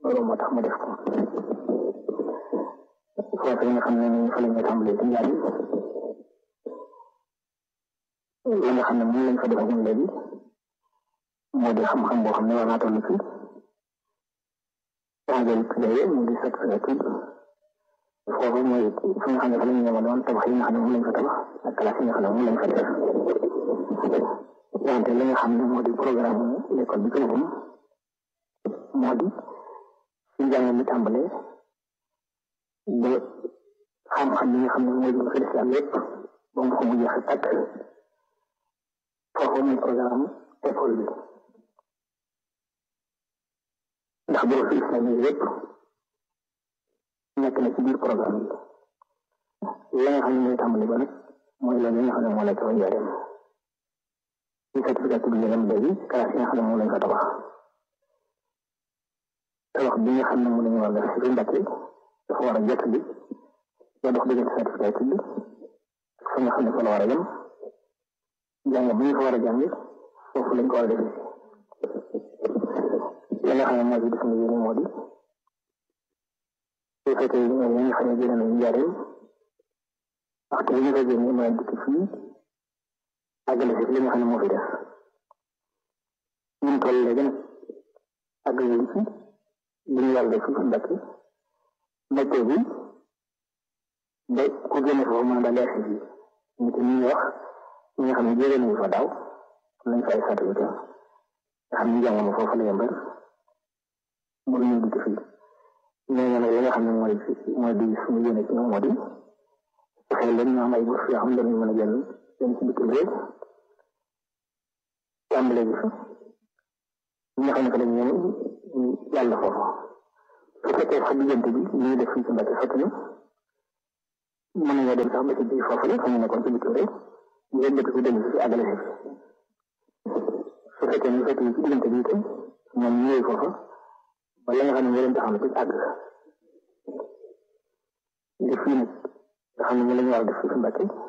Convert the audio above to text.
loolu moo tax mu def ko foofu nga xam ne ni fa la ñu tàmbalee ci njàng li nga xam ne moom lañ fa def ak ñun léegi moo di xam-xam boo xam ne war naa toll ci tàngal tuddee mu di sat foofu mooy fi nga xam ne fa la ñu ñëwoon tabax yi nga xam ne moom lañ fa tabax ak classe yi nga xam ne moom lañ fa def wante li nga xam ne moo di programme l'école bi ci boppam moo di ci njàng mi tàmbalee ba xam-xam yi nga xam ne moo jëm ci lislaam lépp ba mu ko mu jeex tàkk foofu mooy programme école bi ndax boo fi islam yi lépp nekk na ci biir programme bi la nga xam ne mooy tàmbali ba nag mooy loolu nga xam ne moo la tax njëriñ ci certificat bi ngeen am léegi classe yi nga xam ne moom lañ fa tabax bi nga xam ne moom lañu war a def ci Mbàkke dafa war a jot bi ba dox diggante certificat bi fa nga xam ne fa la war a yem jàng bi ñu fa war a jàng foofu lañ ko war a def li nga xam ne moo ci def ni yéen moo di su fekkee ñoom ñi nga xam ne génne nañu njëriñ waxtu bi ñu ko génne mën a dikk fii àggale si li nga xam ne moo fi def ñun toll léegi nag àggale ci li ñu yàlla def ci Mbàkke météo bi ba ku génne foofu mën a daal leer si fii ñu te ñuy wax ñi nga xam ne jege nañu fa daaw nañ fa ay certificat nga xam ne jàng ma foofu la yem rek mënuñu dikk fii ñooñu nag li nga xam ne mooy di suñu yéene ci ñoom moo di fexe leen ñu am ay bourse yoo xam ne dañu mën a jël dem ci bitim réew tàmbalee gi fa ñi nga xam ne fa lañ ñëw yàlla foofu su fekkee sax diggante bi ñu def fii ci Mbàkke fekk na mën nañoo dem sax ba ci biir foofu la fa ñu nekkoon ci bitim réew ñu leen dëkk si dem si àggale si su fekkee ñu fekk ci diggante bi itam ñoom ñëwee foofa ba la nga xam ne moo leen taxaw na ci àgg def fii nag nga xam ne ñu la ñu war a def fii ci Mbàkke